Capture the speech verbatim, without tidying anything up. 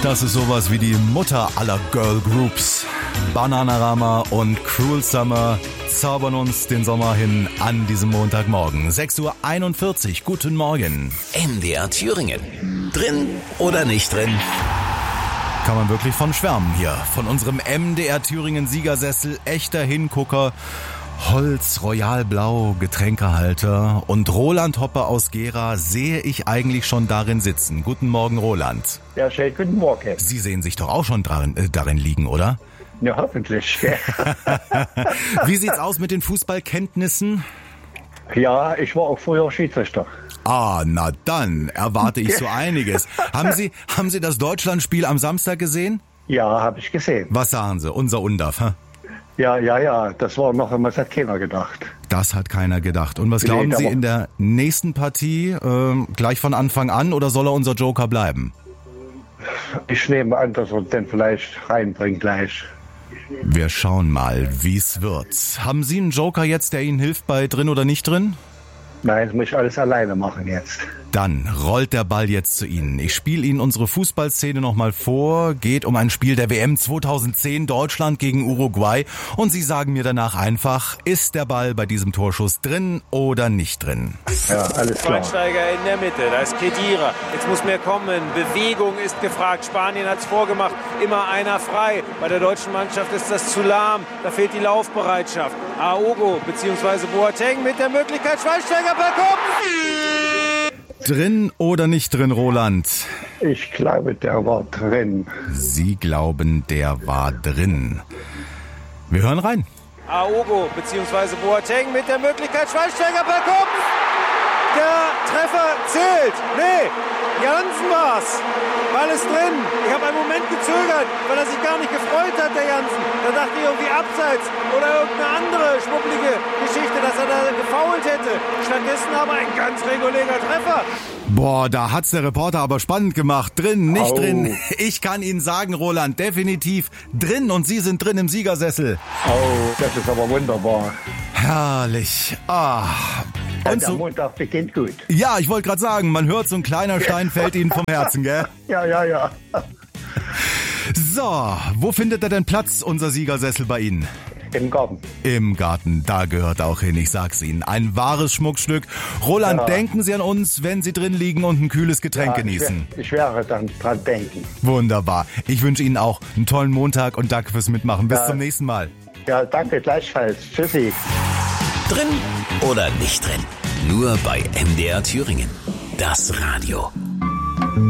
Das ist sowas wie die Mutter aller Girl Groups. Bananarama und Cruel Summer zaubern uns den Sommer hin an diesem Montagmorgen. sechs Uhr einundvierzig, guten Morgen. M D R Thüringen. Drin oder nicht drin? Kann man wirklich von schwärmen hier. Von unserem M D R Thüringen Siegersessel, echter Hingucker. Holz, Royalblau, Getränkehalter und Roland Hoppe aus Gera sehe ich eigentlich schon darin sitzen. Guten Morgen, Roland. Ja, schön, guten Morgen. Sie sehen sich doch auch schon darin, äh, darin liegen, oder? Ja, hoffentlich. Wie sieht's aus mit den Fußballkenntnissen? Ja, ich war auch früher Schiedsrichter. Ah, na dann erwarte ich so einiges. Haben Sie, haben Sie das Deutschlandspiel am Samstag gesehen? Ja, habe ich gesehen. Was sagen Sie? Unser Undaf, hä? Ja, ja, ja, das war noch immer, das hat keiner gedacht. Das hat keiner gedacht. Und was glauben Nee, Sie aber- in der nächsten Partie? Ähm, gleich von Anfang an oder soll er unser Joker bleiben? Ich nehme an, dass er den vielleicht reinbringt gleich. Wir schauen mal, wie's wird. Haben Sie einen Joker jetzt, der Ihnen hilft bei drin oder nicht drin? Nein, das muss ich alles alleine machen jetzt. Dann rollt der Ball jetzt zu Ihnen. Ich spiele Ihnen unsere Fußballszene nochmal vor. Geht um ein Spiel der W M zweitausendzehn, Deutschland gegen Uruguay. Und Sie sagen mir danach einfach, ist der Ball bei diesem Torschuss drin oder nicht drin? Ja, alles klar. Schweinsteiger in der Mitte, da ist Khedira. Jetzt muss mehr kommen. Bewegung ist gefragt. Spanien hat es vorgemacht. Immer einer frei. Bei der deutschen Mannschaft ist das zu lahm. Da fehlt die Laufbereitschaft. Aogo bzw. Boateng mit der Möglichkeit. Schweinsteiger per Kopf. Drin oder nicht drin, Roland? Ich glaube, der war drin. Sie glauben, der war drin. Wir hören rein. Aogo bzw. Boateng mit der Möglichkeit. Schweinsteiger per Kopf. Der Treffer zählt. Nee, Jansen war's. Ball ist drin. Ich habe einen Moment gezögert, weil er sich gar nicht gefreut hat, der Jansen. Da dachte ich irgendwie abseits oder irgendeine andere schwuppelige Geschichte, dass er da gefoult hätte. Stattdessen aber ein ganz regulärer Treffer. Boah, da hat's der Reporter aber spannend gemacht. Drin, nicht Au. drin. Ich kann Ihnen sagen, Roland, definitiv drin und Sie sind drin im Siegersessel. Oh, das ist aber wunderbar. Herrlich. Ah. Und Der so, Montag beginnt gut. ja, ich wollte gerade sagen, man hört, so ein kleiner Stein fällt Ihnen vom Herzen, gell? Ja, ja, ja. So, wo findet er denn Platz, unser Siegersessel bei Ihnen? Im Garten. Im Garten, da gehört er auch hin, ich sag's Ihnen. Ein wahres Schmuckstück. Roland, Ja. denken Sie an uns, wenn Sie drin liegen und ein kühles Getränk Ja, genießen. Ich, wär, ich wäre dann dran denken. Wunderbar. Ich wünsche Ihnen auch einen tollen Montag und danke fürs Mitmachen. Bis Ja. zum nächsten Mal. Ja, danke gleichfalls. Tschüssi. Drin oder nicht drin? Nur bei M D R Thüringen. Das Radio.